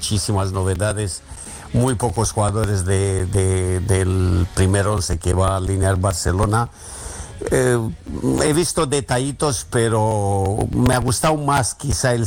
muchísimas novedades, muy pocos jugadores del primer once que va a alinear Barcelona. He visto detallitos, pero me ha gustado más quizá el